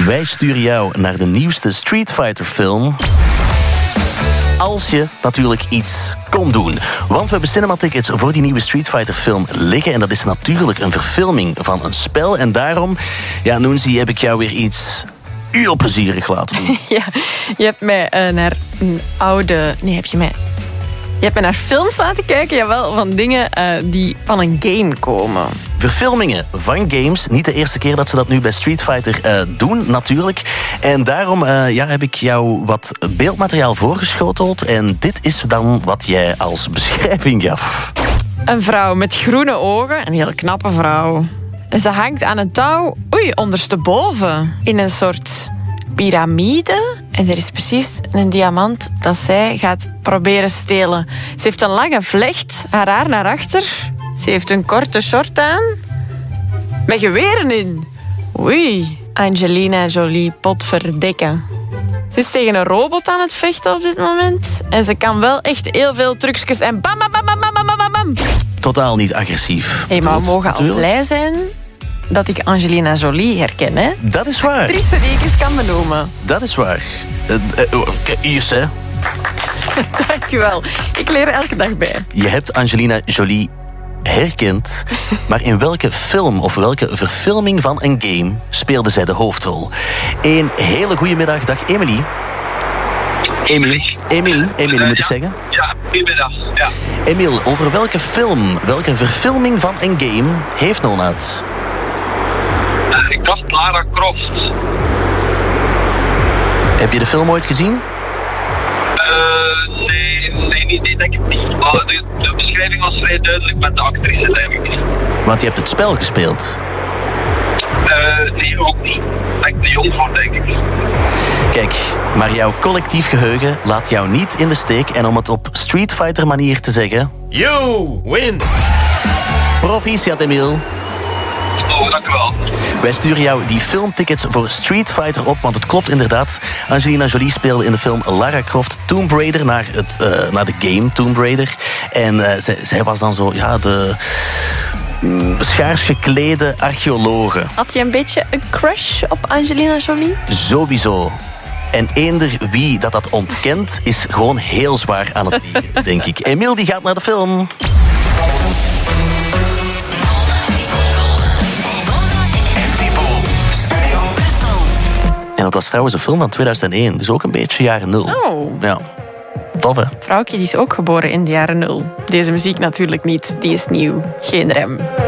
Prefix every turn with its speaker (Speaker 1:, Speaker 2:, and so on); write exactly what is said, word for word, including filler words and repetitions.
Speaker 1: Wij sturen jou naar de nieuwste Street Fighter film. Als je natuurlijk iets kon doen. Want we hebben cinematickets voor die nieuwe Street Fighter film liggen. En dat is natuurlijk een verfilming van een spel. En daarom, ja, Noenzi, heb ik jou weer iets heel plezierig laten doen.
Speaker 2: Ja, je hebt mij uh, naar een oude... Nee, heb je mij... Je hebt me naar films laten kijken, jawel, van dingen uh, die van een game komen.
Speaker 1: Verfilmingen van games. Niet de eerste keer dat ze dat nu bij Street Fighter uh, doen, natuurlijk. En daarom uh, ja, heb ik jou wat beeldmateriaal voorgeschoteld. En dit is dan wat jij als beschrijving gaf.
Speaker 2: Een vrouw met groene ogen, een hele knappe vrouw. En ze hangt aan een touw, oei, ondersteboven. In een soort piramide. En er is precies een diamant dat zij gaat proberen stelen. Ze heeft een lange vlecht, haar haar naar achter. Ze heeft een korte short aan. Met geweren in. Oei. Angelina Jolie, potverdikke. Ze is tegen een robot aan het vechten op dit moment. En ze kan wel echt heel veel trucjes en bam, bam, bam, bam, bam, bam, bam, bam.
Speaker 1: Totaal niet agressief.
Speaker 2: Hey, maar we mogen al blij zijn dat ik Angelina Jolie herken, hè?
Speaker 1: Dat is waar.
Speaker 2: Actrice die ik eens kan benoemen.
Speaker 1: Dat is waar. Uh, uh, Ius, hè?
Speaker 2: Dankjewel. Ik leer er elke dag bij.
Speaker 1: Je hebt Angelina Jolie herkend, maar in welke film of welke verfilming van een game speelde zij de hoofdrol? Een hele goede middag. Dag, Emily. Emily. Emily, Emily moet ik zeggen.
Speaker 3: Ja, goedemiddag. Ja.
Speaker 1: Emil, over welke film, welke verfilming van een game heeft Nonat?
Speaker 3: Uh, ik dacht Lara Croft.
Speaker 1: Heb je de film ooit gezien?
Speaker 3: Uh, nee, nee, niet, nee, denk ik niet. Maar de, de beschrijving was vrij duidelijk met de actrice, eigenlijk.
Speaker 1: Want je hebt het spel gespeeld.
Speaker 3: Uh, nee, ook niet. Ik denk te jong voor, denk ik.
Speaker 1: Kijk, maar jouw collectief geheugen laat jou niet in de steek. En om het op Street Fighter manier te zeggen...
Speaker 4: You win!
Speaker 1: Proficiat, Emil.
Speaker 3: Oh, dank u wel.
Speaker 1: Wij sturen jou die filmtickets voor Street Fighter op, want het klopt inderdaad. Angelina Jolie speelde in de film Lara Croft Tomb Raider naar, het, uh, naar de game Tomb Raider. En uh, zij, zij was dan zo, ja, de mm, schaars geklede archeologe.
Speaker 2: Had je een beetje een crush op Angelina Jolie?
Speaker 1: Sowieso. En eender wie dat dat ontkent, is gewoon heel zwaar aan het liegen, denk ik. Emil die gaat naar de film. En dat was trouwens een film van tweeduizend één. Dus ook een beetje jaren nul.
Speaker 2: Oh.
Speaker 1: Ja. Tof, hè?
Speaker 2: Vrouwtje die is ook geboren in de jaren nul. Deze muziek natuurlijk niet. Die is nieuw. Geen rem.